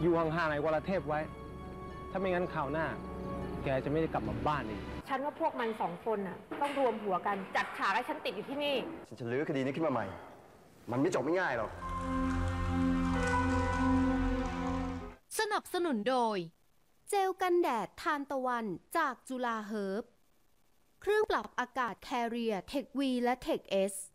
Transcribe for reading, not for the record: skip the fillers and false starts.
อยู่ห่างๆไอ้วรเทพไว้ถ้าไม่งั้นข่าวหน้าแกจะไม่ได้กลับมาบ้านอีกฉันว่าพวกมัน2 คนน่ะต้องรวมหัวกันจัดฉากให้ฉันติดอยู่ที่นี่ฉันจะลื้อคดีนี้ขึ้นมาใหม่มันไม่จบไม่ง่ายหรอกสนับสนุนโดยเจลกันแดดทานตะวันจากจุฬาเฮิร์บเครื่องปรับอากาศแคเรียเทควีและเทคเอส